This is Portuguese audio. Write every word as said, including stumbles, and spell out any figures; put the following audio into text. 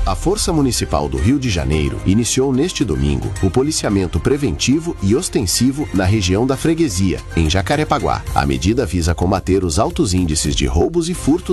A Força Municipal do Rio de Janeiro iniciou neste domingo o policiamento preventivo e ostensivo na região da Freguesia, em Jacarepaguá. A medida visa combater os altos índices de roubos e furtos